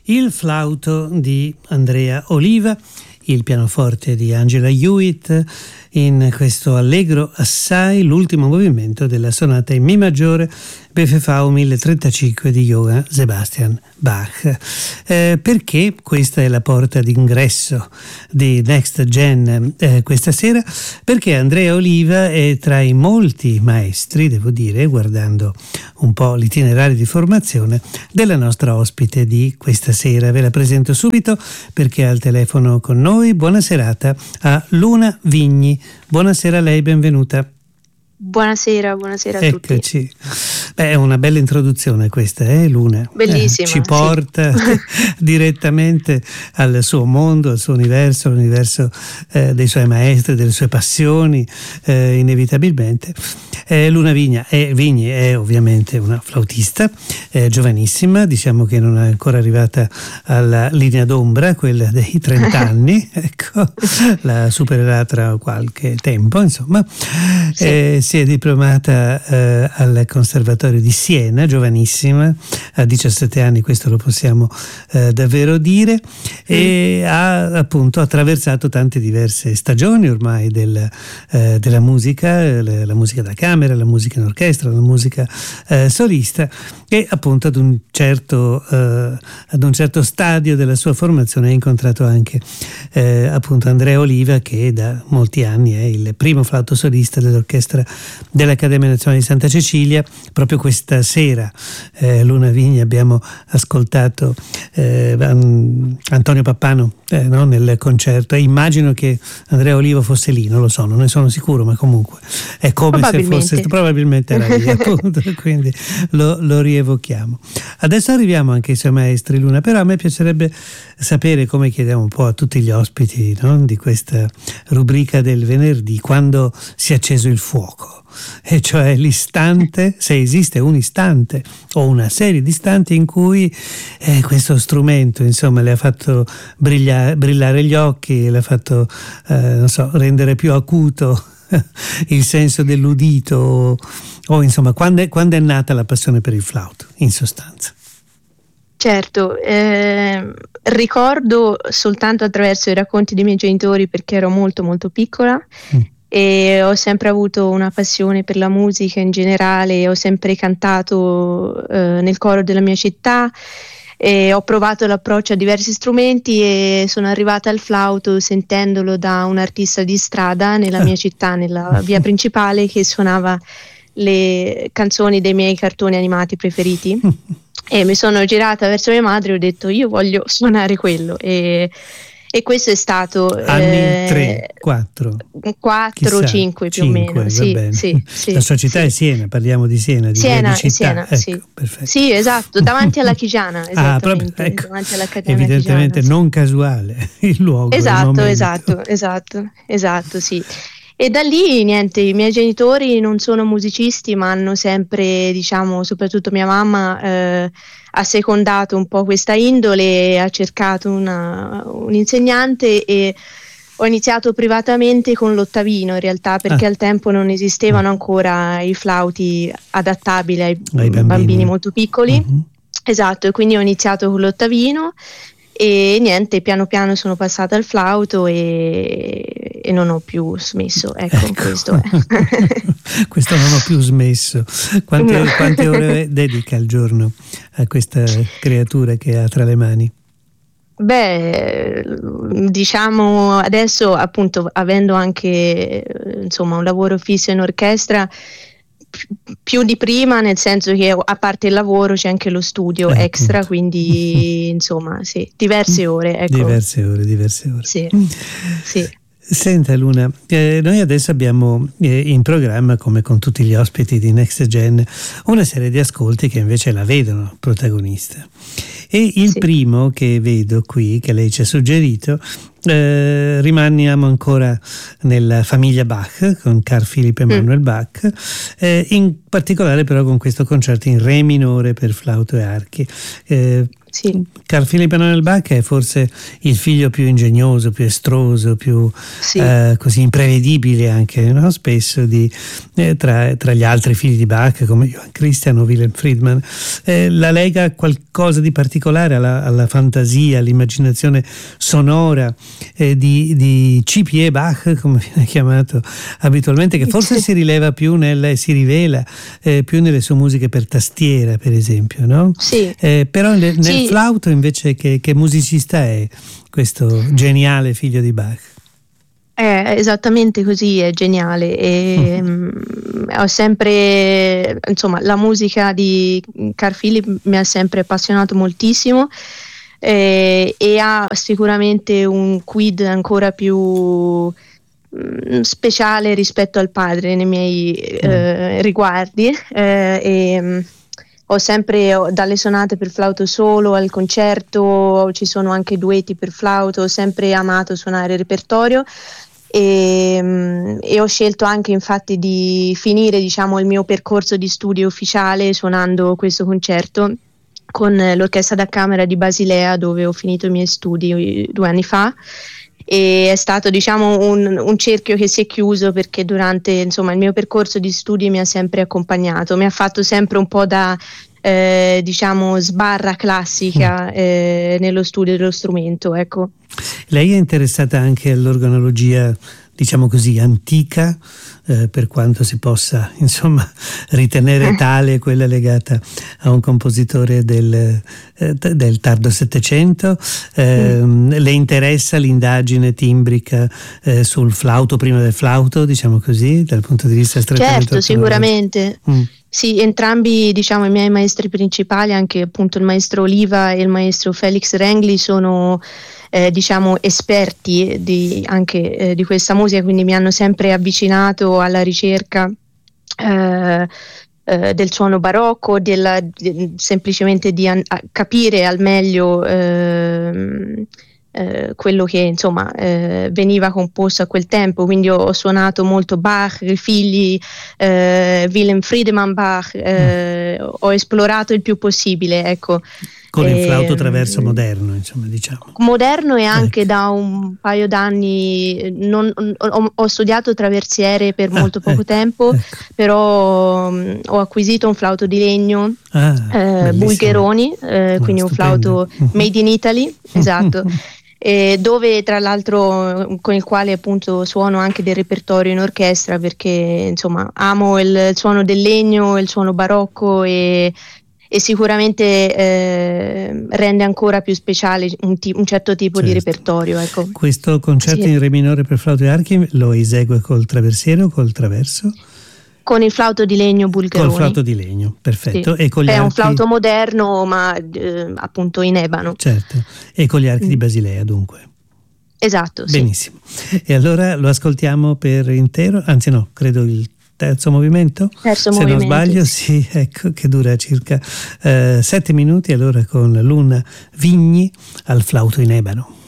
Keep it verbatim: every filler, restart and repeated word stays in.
Il flauto di Andrea Oliva, il pianoforte di Angela Hewitt, in questo allegro assai, l'ultimo movimento della sonata in Mi maggiore B F V mille trentacinque di Johann Sebastian Bach. Eh, perché questa è la porta d'ingresso di Next Gen eh, questa sera? Perché Andrea Oliva è tra i molti maestri, devo dire, guardando un po' l'itinerario di formazione della nostra ospite di questa sera. Ve la presento subito perché è al telefono con noi. Buona serata a Luna Vigni. Buonasera a lei, benvenuta. Buonasera, buonasera a Eccoci. tutti. Beh, è una bella introduzione questa, eh, Luna? Bellissima. Eh, ci porta sì. direttamente al suo mondo, al suo universo, all'universo eh, dei suoi maestri, delle sue passioni, eh, inevitabilmente. Eh, Luna Vigna è, Vigni è ovviamente una flautista, eh, giovanissima, diciamo che non è ancora arrivata alla linea d'ombra, quella dei trenta anni, ecco, la supererà tra qualche tempo, insomma. Sì. Eh, si è diplomata eh, al Conservatorio di Siena, giovanissima, a diciassette anni, questo lo possiamo eh, davvero dire, e ha appunto attraversato tante diverse stagioni ormai del, eh, della musica, la, la musica da camera, la musica in orchestra, la musica eh, solista, e appunto ad un certo eh, ad un certo stadio della sua formazione ha incontrato anche eh, appunto Andrea Oliva, che da molti anni è il primo flauto solista dell'orchestra dell'Accademia Nazionale di Santa Cecilia. Proprio questa sera eh, Luna Vigni abbiamo ascoltato eh, Antonio Pappano eh, no, nel concerto, e immagino che Andrea Oliva fosse lì, non lo so, non ne sono sicuro, ma comunque è come se fosse, probabilmente era lì, appunto, quindi lo, lo rievochiamo. Adesso arriviamo anche ai suoi maestri, Luna, però a me piacerebbe sapere, come chiediamo un po' a tutti gli ospiti, no, di questa rubrica del venerdì, quando si è acceso il fuoco, e cioè l'istante, se esiste un istante o una serie di istanti in cui eh, questo strumento insomma le ha fatto brillare, brillare gli occhi, le ha fatto eh, non so, rendere più acuto il senso dell'udito, o, o insomma quando è, quando è nata la passione per il flauto, in sostanza. Certo, eh, ricordo soltanto attraverso i racconti dei miei genitori, perché ero molto molto piccola. Mm. E ho sempre avuto una passione per la musica in generale, ho sempre cantato eh, nel coro della mia città, e ho provato l'approccio a diversi strumenti e sono arrivata al flauto sentendolo da un artista di strada nella mia città, nella via principale, che suonava le canzoni dei miei cartoni animati preferiti. E mi sono girata verso mia madre e ho detto: io voglio suonare quello. E E questo è stato anni eh, tre, quattro, quattro, cinque più cinque, o meno. Sì, sì, sì, la sua città sì. è Siena, parliamo di Siena, di Siena, di città. Siena, ecco, sì. Perfetto. Sì, esatto, davanti alla Chigiana, ah, proprio, ecco, davanti all'Accademia evidentemente Chigiana, non casuale il luogo. Esatto, il esatto, esatto, esatto, sì. E da lì niente, i miei genitori non sono musicisti, ma hanno sempre, diciamo, soprattutto mia mamma, eh, ha secondato un po' questa indole, ha cercato una, un insegnante, e ho iniziato privatamente con l'ottavino in realtà, perché ah. al tempo non esistevano ah. ancora i flauti adattabili ai, ai bambini. bambini molto piccoli. Mm-hmm. Esatto, e quindi ho iniziato con l'ottavino. E niente, piano piano sono passata al flauto e, e non ho più smesso, ecco, ecco. questo è. Questo non ho più smesso. Quante, no. quante ore dedica al giorno a questa creatura che ha tra le mani? Beh, diciamo adesso, appunto, avendo anche insomma un lavoro fisso in orchestra, più di prima, nel senso che a parte il lavoro c'è anche lo studio eh, extra, appunto. Quindi insomma sì, diverse ore, ecco. diverse ore diverse ore sì, sì. Senta Luna, eh, noi adesso abbiamo eh, in programma, come con tutti gli ospiti di Next Gen, una serie di ascolti che invece la vedono protagonista, e il sì. primo che vedo qui, che lei ci ha suggerito, eh, rimaniamo ancora nella famiglia Bach con Carl Philipp Emanuel mm. Bach, eh, in particolare però con questo concerto in re minore per flauto e archi. Eh, Sì. Carl Philipp Emanuel Bach è forse il figlio più ingegnoso, più estroso, più sì. eh, così imprevedibile anche, no? Spesso di, eh, tra, tra gli altri figli di Bach come Johann Christian o Wilhelm Friedman. Eh, la lega qualcosa di particolare alla, alla fantasia, all'immaginazione sonora eh, di, di C P E Bach, come viene chiamato abitualmente, che forse sì. si rileva più nel, si rivela eh, più nelle sue musiche per tastiera, per esempio, no? Sì. Eh, però nel, nel sì. flauto invece che, che musicista è questo geniale figlio di Bach? È esattamente così, è geniale e mm. ho sempre, insomma, la musica di Carl Philipp mi ha sempre appassionato moltissimo eh, e ha sicuramente un quid ancora più mm, speciale rispetto al padre nei miei mm. eh, riguardi eh, e ho sempre, dalle sonate per flauto solo al concerto, ci sono anche duetti per flauto, ho sempre amato suonare il repertorio e, e ho scelto anche infatti di finire, diciamo, il mio percorso di studio ufficiale suonando questo concerto con l'Orchestra da Camera di Basilea, dove ho finito i miei studi due anni fa. E è stato, diciamo, un, un cerchio che si è chiuso perché durante, insomma, il mio percorso di studi mi ha sempre accompagnato, mi ha fatto sempre un po' da eh, diciamo sbarra classica eh, nello studio dello strumento, ecco. Lei è interessata anche all'organologia, diciamo così, antica, eh, per quanto si possa, insomma, ritenere tale quella legata a un compositore del, eh, del tardo Settecento. Eh, mm. Le interessa l'indagine timbrica eh, sul flauto prima del flauto, diciamo così, dal punto di vista strettamente Certo, sicuramente. Mm. Sì, entrambi, diciamo, i miei maestri principali, anche appunto il maestro Oliva e il maestro Felix Rengli, sono Eh, diciamo esperti di, anche eh, di questa musica, quindi mi hanno sempre avvicinato alla ricerca eh, eh, del suono barocco, della, de, semplicemente di an- capire al meglio eh, eh, quello che insomma eh, veniva composto a quel tempo, quindi ho, ho suonato molto Bach, i figli eh, Wilhelm Friedemann Bach, eh, mm. ho esplorato il più possibile, ecco. Con il flauto traverso moderno, insomma, diciamo. Moderno e anche ecco. Da un paio d'anni non, ho, ho studiato traversiere per molto ah, poco ecco, tempo, ecco. Però um, ho acquisito un flauto di legno ah, eh, Bulgheroni, eh, oh, quindi stupendo. Un flauto made in Italy, esatto. Eh, dove tra l'altro con il quale appunto suono anche del repertorio in orchestra, perché insomma amo il, il suono del legno, il suono barocco e e sicuramente eh, rende ancora più speciale un, t- un certo tipo certo. di repertorio. Ecco. Questo concerto sì. in re minore per flauto e archi lo esegue col traversiere o col traverso? Con il flauto di legno Bulgheroni. Col flauto di legno, perfetto. Sì. E con gli È archi... un flauto moderno, ma eh, appunto in ebano. Certo, e con gli archi mm. di Basilea dunque. Esatto, benissimo. Sì. E allora lo ascoltiamo per intero, anzi no, credo il terzo movimento, terzo se movimento, non sbaglio, sì, ecco, che dura circa eh, sette minuti, allora con Luna Vigni al flauto in ebano.